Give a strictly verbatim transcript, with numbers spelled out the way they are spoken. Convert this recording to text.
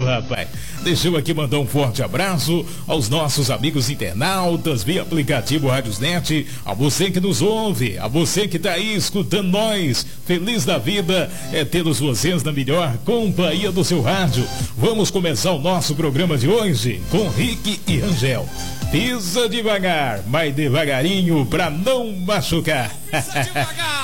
rapaz. Deixa eu aqui mandar um forte abraço aos nossos amigos internautas via aplicativo Radiosnet, a você que nos ouve, a você que tá aí escutando nós. Feliz da vida é tê-los vocês na melhor companhia do seu rádio. Vamos começar o nosso programa de hoje com Rick e Rangel. Pisa devagar, mas devagarinho pra não machucar. Pisa devagar.